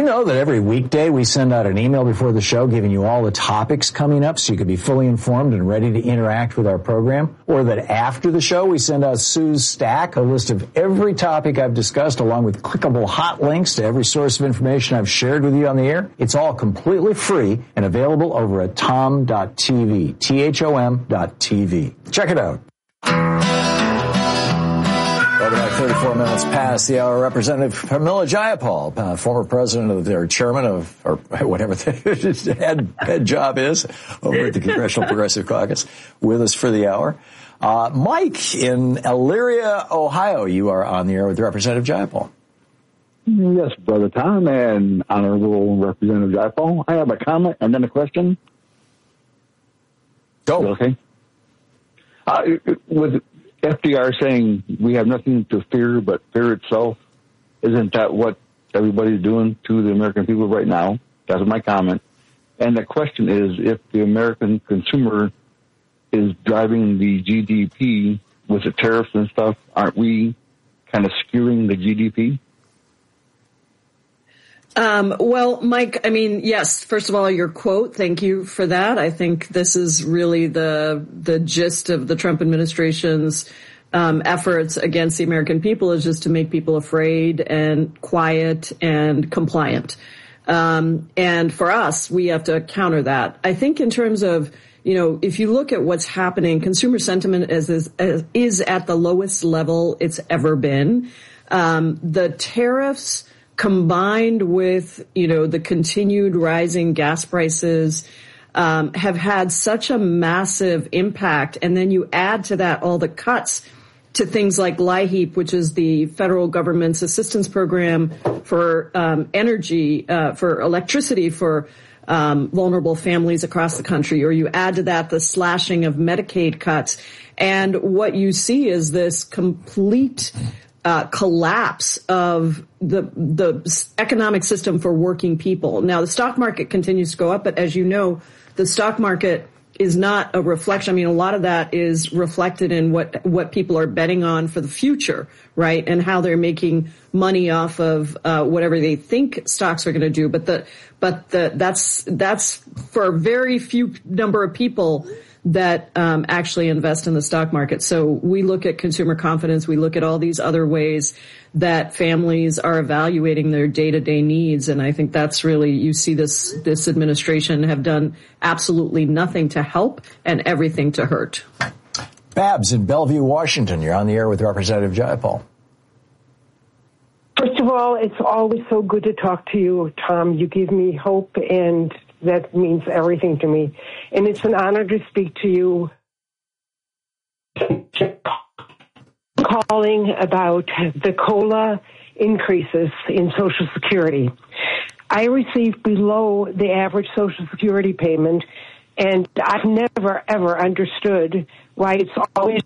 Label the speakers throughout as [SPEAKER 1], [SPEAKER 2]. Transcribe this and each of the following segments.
[SPEAKER 1] know that every weekday we send out an email before the show giving you all the topics coming up so you can be fully informed and ready to interact with our program? Or that after the show we send out Sue's Stack, a list of every topic I've discussed along with clickable hot links to every source of information I've shared with you on the air? It's all completely free and available over at tom.tv, THOM.tv. Check it out. About 34 minutes past the hour, Representative Pramila Jayapal, former president of their chairman of, or whatever the head job is over at the Congressional Progressive Caucus, with us for the hour. Mike in Elyria, Ohio, you are on the air with Representative Jayapal.
[SPEAKER 2] Yes, Brother Tom and Honorable Representative Jayapal. I have a comment and then a question.
[SPEAKER 1] Go.
[SPEAKER 2] Okay. With FDR saying we have nothing to fear but fear itself, isn't that what everybody's doing to the American people right now? That's my comment. And the question is, if the American consumer is driving the GDP with the tariffs and stuff, aren't we kind of skewing the GDP?
[SPEAKER 3] Well, Mike, I mean, yes, first of all, your quote, thank you for that. I think this is really the gist of the Trump administration's efforts against the American people, is just to make people afraid and quiet and compliant. And for us, we have to counter that. I think in terms of, you know, if you look at what's happening, consumer sentiment is at the lowest level it's ever been. The tariffs combined with, you know, the continued rising gas prices, have had such a massive impact. And then you add to that all the cuts to things like LIHEAP, which is the federal government's assistance program for energy, for electricity for vulnerable families across the country, or you add to that the slashing of Medicaid cuts. And what you see is this complete collapse of the economic system for working people. Now, the stock market continues to go up, but as you know, the stock market is not a reflection. I mean, a lot of that is reflected in what people are betting on for the future, right? And how they're making money off of whatever they think stocks are going to do. That's for a very few number of people that actually invest in the stock market. So we look at consumer confidence. We look at all these other ways that families are evaluating their day-to-day needs. And I think that's really, you see this administration have done absolutely nothing to help and everything to hurt.
[SPEAKER 1] Babs in Bellevue, Washington. You're on the air with Representative Jayapal.
[SPEAKER 4] First of all, it's always so good to talk to you, Tom. You give me hope, and that means everything to me. And it's an honor to speak to you, calling about the COLA increases in Social Security. I receive below the average Social Security payment, and I've never, ever understood why it's always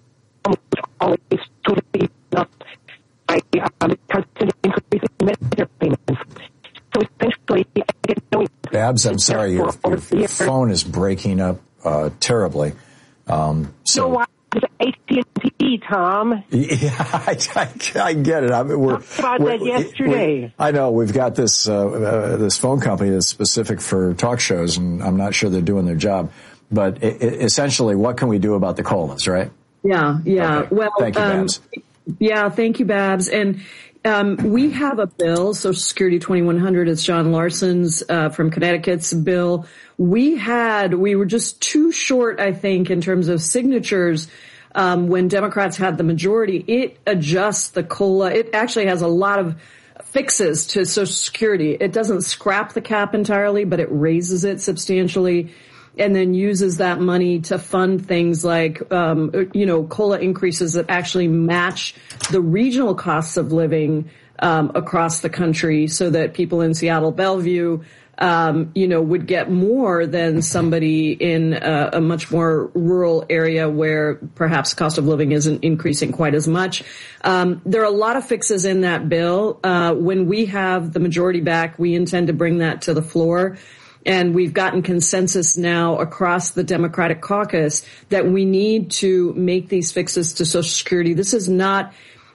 [SPEAKER 4] totally up by constant increase in Medicare payments. So essentially, I get no.
[SPEAKER 1] Babs, I'm sorry, your phone is breaking up terribly.
[SPEAKER 4] So why is AT&T, Tom?
[SPEAKER 1] Yeah, I get it. I mean,
[SPEAKER 4] we talked about that yesterday.
[SPEAKER 1] I know we've got this this phone company that's specific for talk shows, and I'm not sure they're doing their job. But essentially, what can we do about the COLAs, right?
[SPEAKER 3] Yeah. Okay. Well,
[SPEAKER 1] thank you, Babs.
[SPEAKER 3] Yeah, thank you, Babs. And we have a bill, Social Security 2100. It's John Larson's from Connecticut's bill. We were just too short, I think, in terms of signatures when Democrats had the majority. It adjusts the COLA. It actually has a lot of fixes to Social Security. It doesn't scrap the cap entirely, but it raises it substantially, and then uses that money to fund things like, COLA increases that actually match the regional costs of living across the country, so that people in Seattle, Bellevue, would get more than somebody in a much more rural area where perhaps cost of living isn't increasing quite as much. There are a lot of fixes in that bill. When we have the majority back, we intend to bring that to the floor. And we've gotten consensus now across the Democratic caucus that we need to make these fixes to Social Security. This is not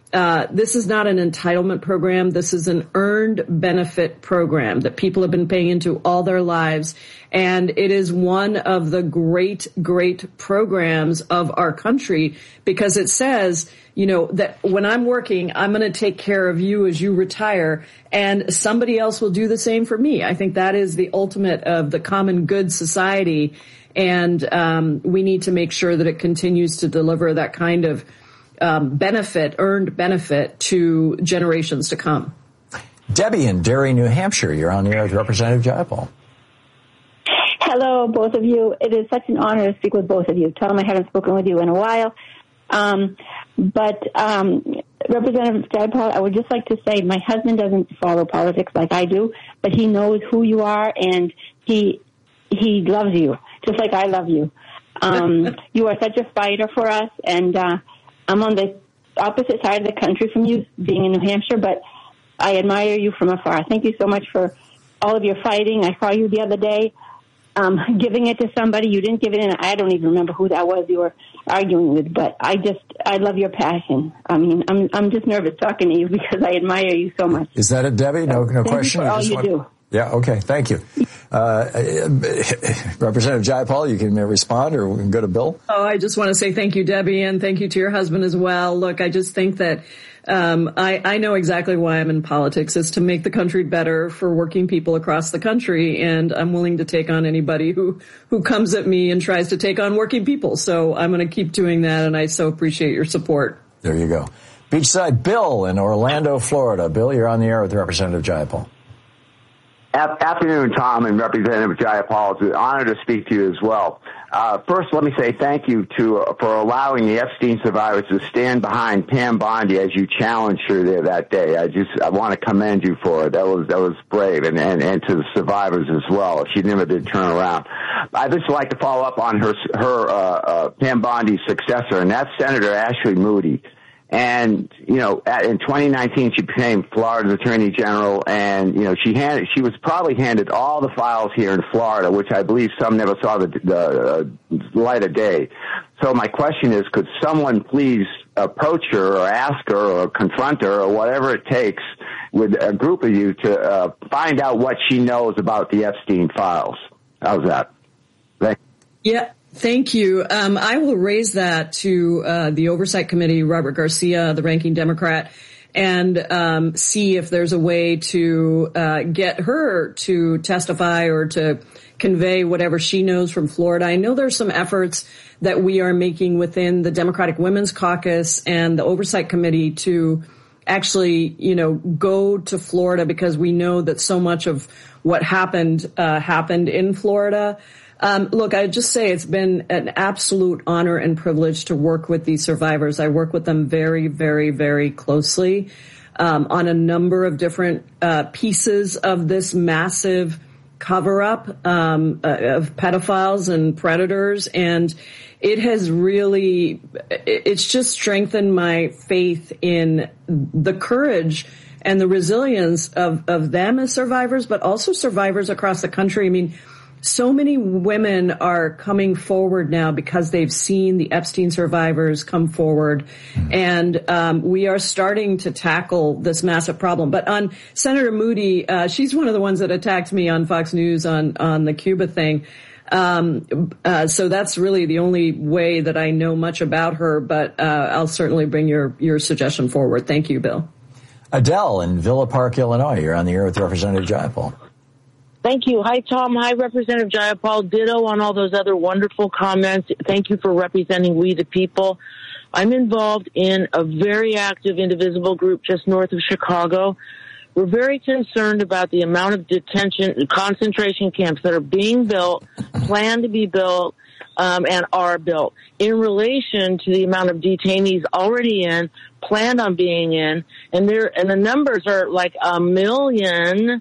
[SPEAKER 3] this is not an entitlement program. This is an earned benefit program that people have been paying into all their lives. And it is one of the great, great programs of our country because it says, that when I'm working, I'm going to take care of you as you retire and somebody else will do the same for me. I think that is the ultimate of the common good society. And we need to make sure that it continues to deliver that kind of earned benefit to generations to come.
[SPEAKER 1] Debbie in Derry, New Hampshire, you're on the air with Representative Jayapal.
[SPEAKER 5] Hello, both of you. It is such an honor to speak with both of you. Tom, I haven't spoken with you in a while. But Representative Jayapal, I would just like to say my husband doesn't follow politics like I do, but he knows who you are and he loves you, just like I love you. You are such a fighter for us, and I'm on the opposite side of the country from you, being in New Hampshire, but I admire you from afar. Thank you so much for all of your fighting. I saw you the other day giving it to somebody. You didn't give it in. I don't even remember who that was you were arguing with, but I love your passion. I mean, I'm just nervous talking to you because I admire you so much.
[SPEAKER 1] Is that it, Debbie? No question?
[SPEAKER 5] Thank you for all you do.
[SPEAKER 1] Yeah, okay, thank you. Representative Jayapal, you can respond or we can go to Bill.
[SPEAKER 3] Oh, I just want to say thank you, Debbie, and thank you to your husband as well. Look, I just think that I know exactly why I'm in politics, is to make the country better for working people across the country, and I'm willing to take on anybody who comes at me and tries to take on working people. So I'm going to keep doing that, and I so appreciate your support.
[SPEAKER 1] There you go. Beachside Bill in Orlando, Florida. Bill, you're on the air with Representative Jayapal.
[SPEAKER 6] Afternoon, Tom and Representative Jayapal. It's an honor to speak to you as well. First, let me say thank you for allowing the Epstein survivors to stand behind Pam Bondi as you challenged her there that day. I want to commend you for it. That was brave, and to the survivors as well. She never did turn around. I'd just like to follow up on her Pam Bondi's successor, and that's Senator Ashley Moody. And, in 2019, she became Florida's Attorney General, and, she was probably handed all the files here in Florida, which I believe some never saw the light of day. So my question is, could someone please approach her or ask her or confront her or whatever it takes with a group of you to find out what she knows about the Epstein files? How's that?
[SPEAKER 3] Yeah. Thank you. I will raise that to the Oversight Committee, Robert Garcia, the ranking Democrat, and see if there's a way to get her to testify or to convey whatever she knows from Florida. I know there's some efforts that we are making within the Democratic Women's Caucus and the Oversight Committee to actually, go to Florida because we know that so much of what happened in Florida. Look, I just say it's been an absolute honor and privilege to work with these survivors. I work with them very, very, very closely on a number of different pieces of this massive cover-up of pedophiles and predators. And it has it's just strengthened my faith in the courage and the resilience of them as survivors, but also survivors across the country. I mean, so many women are coming forward now because they've seen the Epstein survivors come forward, and we are starting to tackle this massive problem. But on Senator Moody, she's one of the ones that attacked me on Fox News on the Cuba thing. So that's really the only way that I know much about her, but I'll certainly bring your suggestion forward. Thank you, Bill.
[SPEAKER 1] Adele in Villa Park, Illinois. You're on the air with Representative Jayapal.
[SPEAKER 7] Thank you. Hi, Tom. Hi, Representative Jayapal. Ditto on all those other wonderful comments. Thank you for representing we the people. I'm involved in a very active indivisible group just north of Chicago. We're very concerned about the amount of concentration camps that are being built, planned to be built, and are built in relation to the amount of detainees already in, planned on being in, and the numbers are like 1 million,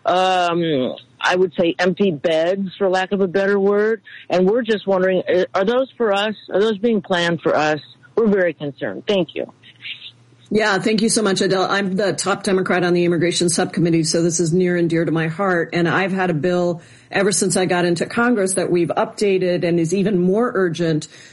[SPEAKER 7] I would say empty beds, for lack of a better word. And we're just wondering, are those for us? Are those being planned for us? We're very concerned. Thank you.
[SPEAKER 3] Yeah, thank you so much, Adele. I'm the top Democrat on the Immigration Subcommittee, so this is near and dear to my heart. And I've had a bill ever since I got into Congress that we've updated and is even more urgent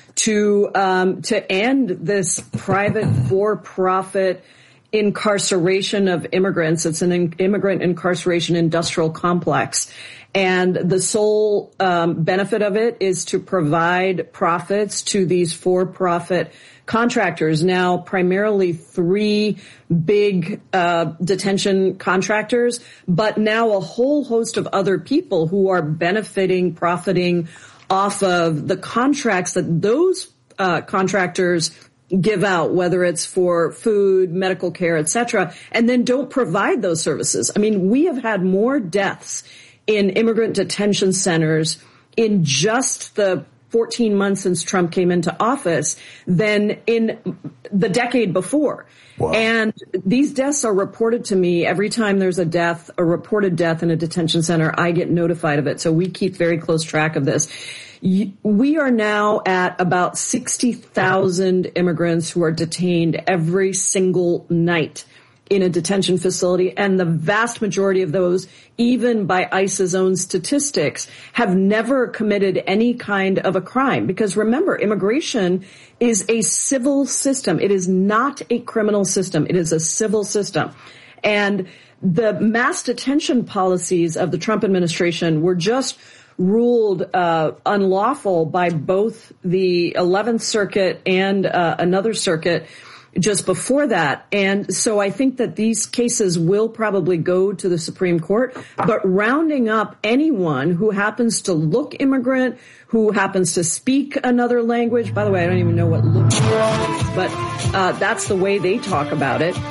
[SPEAKER 3] to end this private for-profit incarceration of immigrants. It's an immigrant incarceration industrial complex. And the sole benefit of it is to provide profits to these for-profit contractors, now primarily 3 big detention contractors, but now a whole host of other people who are profiting off of the contracts that those contractors give out, whether it's for food, medical care, etc., and then don't provide those services. I mean, we have had more deaths in immigrant detention centers in just the 14 months since Trump came into office than in the decade before. Wow. And these deaths are reported to me every time there's a reported death in a detention center. I get notified of it. So we keep very close track of this. We are now at about 60,000 immigrants who are detained every single night in a detention facility, and the vast majority of those, even by ICE's own statistics, have never committed any kind of a crime. Because remember, immigration is a civil system. It is not a criminal system. It is a civil system. And the mass detention policies of the Trump administration were just ruled unlawful by both the 11th Circuit and another circuit just before that. And so I think that these cases will probably go to the Supreme Court, but rounding up anyone who happens to look immigrant, who happens to speak another language, by the way, I don't even know what look is, but that's the way they talk about it,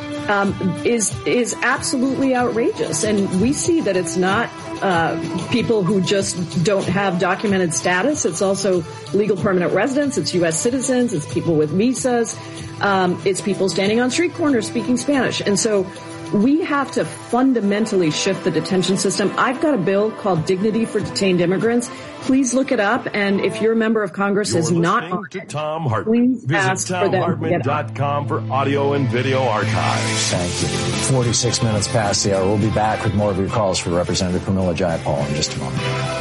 [SPEAKER 3] is absolutely outrageous. And we see that it's not people who just don't have documented status. It's also legal permanent residents. It's U.S. citizens. It's people with visas. It's people standing on street corners speaking Spanish. And so we have to fundamentally shift the detention system. I've got a bill called Dignity for Detained Immigrants. Please look it up. And if your member of Congress is not on it,
[SPEAKER 8] Thom Hartmann.
[SPEAKER 3] please ask for them to get on.
[SPEAKER 8] VisitThomHartmann.com for audio and video archives.
[SPEAKER 1] Thank you. 46 minutes past the hour. We'll be back with more of your calls for Representative Pramila Jayapal in just a moment.